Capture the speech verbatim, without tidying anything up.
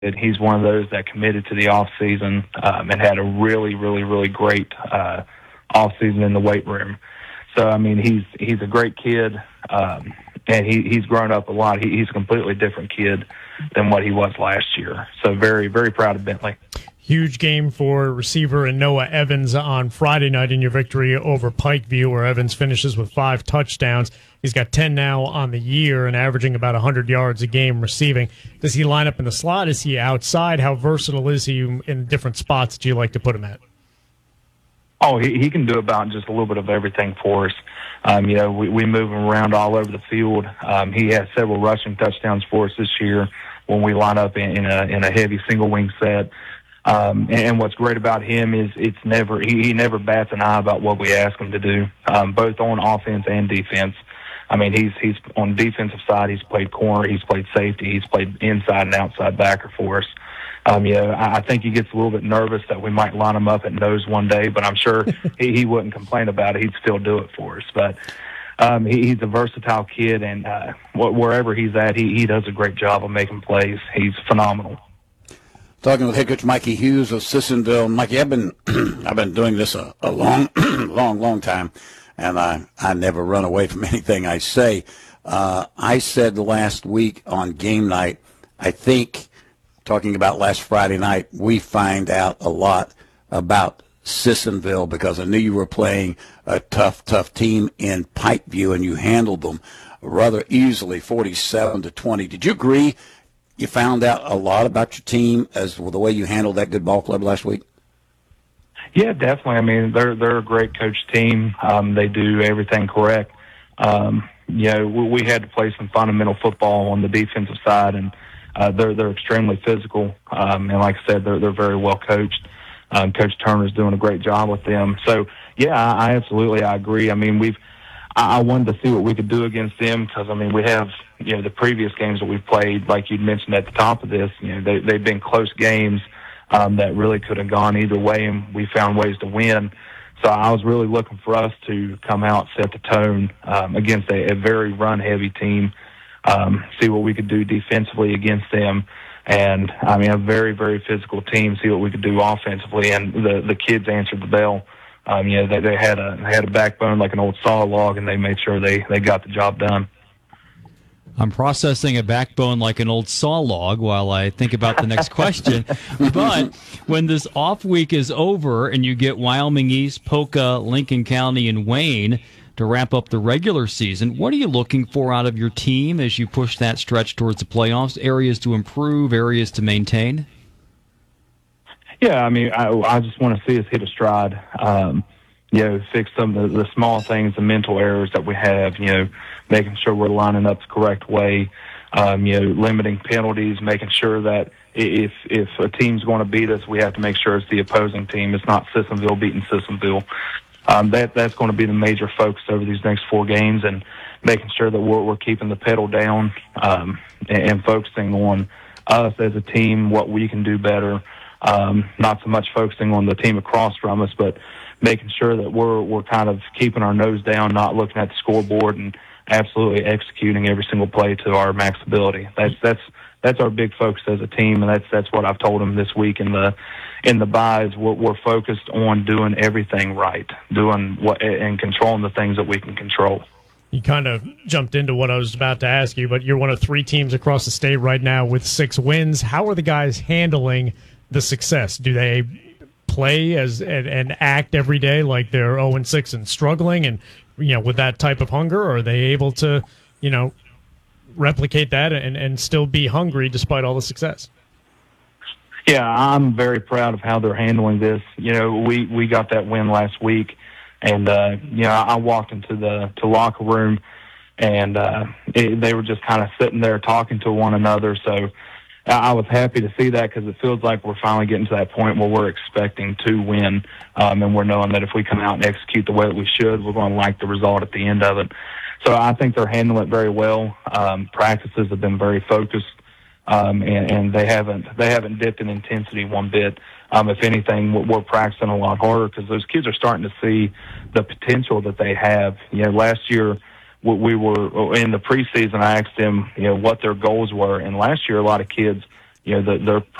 He's one of those that committed to the off season um, and had a really, really, really great uh, off season in the weight room. So I mean, he's he's a great kid, um, and he he's grown up a lot. He, he's a completely different kid than what he was last year. So very, very proud of Bentley. Huge game for receiver and Noah Evans on Friday night in your victory over Pikeview, where Evans finishes with five touchdowns. He's got ten now on the year and averaging about one hundred yards a game receiving. Does he line up in the slot? Is he outside? How versatile is he in different spots that you like to put him at? Oh, he, he can do about just a little bit of everything for us. Um, you know, we, we move him around all over the field. Um, he has several rushing touchdowns for us this year when we line up in, in a in a heavy single wing set. Um, and what's great about him is it's never he, he never bats an eye about what we ask him to do, um, both on offense and defense. I mean, he's he's on the defensive side. He's played corner, he's played safety, he's played inside and outside backer for us. Um, you know, I, I think he gets a little bit nervous that we might line him up at nose one day, but I'm sure he, he wouldn't complain about it. He'd still do it for us. But um, he, he's a versatile kid, and uh, wh- wherever he's at, he, he does a great job of making plays. He's phenomenal. Talking with head coach Mikey Hughes of Sissonville. Mikey, I've been I've been doing this a, a long, long, long time, and I I never run away from anything I say. Uh, I said last week on game night, I think, talking about last Friday night, we find out a lot about Sissonville because I knew you were playing a tough, tough team in Pikeview, and you handled them rather easily, forty-seven to twenty. Did you agree? You found out a lot about your team as well, the way you handled that good ball club last week? Yeah, definitely. I mean, they're they're a great coach team. Um, they do everything correct. Um, you know, we, we had to play some fundamental football on the defensive side, and uh, they're they're extremely physical. Um, and like I said, they're they're very well coached. Um, Coach Turner's doing a great job with them. So yeah, I, I absolutely I agree. I mean, we've I, I wanted to see what we could do against them because I mean we have. You know, the previous games that we've played, like you mentioned at the top of this, you know, they, they've been close games um, that really could have gone either way, and we found ways to win. So I was really looking for us to come out, set the tone um, against a, a very run-heavy team, um, see what we could do defensively against them. And, I mean, a very, very physical team, see what we could do offensively. And the, the kids answered the bell. Um, you know, they, they, had a, they had a backbone like an old saw log, and they made sure they, they got the job done. I'm processing a backbone like an old saw log while I think about the next question. But when this off week is over and you get Wyoming East, Polka, Lincoln County, and Wayne to wrap up the regular season, what are you looking for out of your team as you push that stretch towards the playoffs? Areas to improve, areas to maintain? Yeah, I mean, I, I just want to see us hit a stride. Um, you know, fix some of the, the small things, the mental errors that we have, you know, making sure we're lining up the correct way, um, you know, limiting penalties, making sure that if if a team's going to beat us, we have to make sure it's the opposing team. It's not Sissonville beating Sissonville. Um, that that's going to be the major focus over these next four games, and making sure that we're, we're keeping the pedal down um, and, and focusing on us as a team, what we can do better. Um, not so much focusing on the team across from us, but making sure that we're we're kind of keeping our nose down, not looking at the scoreboard, and absolutely executing every single play to our max ability. That's that's that's our big focus as a team, and that's that's what I've told them this week in the in the buys. We're, we're focused on doing everything right, doing what and controlling the things that we can control. You kind of jumped into what I was about to ask you, but you're one of three teams across the state right now with six wins. How are the guys handling the success? Do they play as and, and act every day like they're oh and six and struggling, and you know, with that type of hunger, or are they able to, you know, replicate that and, and still be hungry despite all the success? Yeah, I'm very proud of how they're handling this. You know, we, we got that win last week, and uh, you know, I walked into the to locker room, and uh, it, they were just kind of sitting there talking to one another. So I was happy to see that because it feels like we're finally getting to that point where we're expecting to win, um, and we're knowing that if we come out and execute the way that we should, we're going to like the result at the end of it. So I think they're handling it very well. Um, practices have been very focused, um, and, and they haven't they haven't dipped in intensity one bit. Um, if anything, we're, we're practicing a lot harder because those kids are starting to see the potential that they have. You know, last year we were in the preseason. I asked them, you know, what their goals were, and last year a lot of kids you know, the, their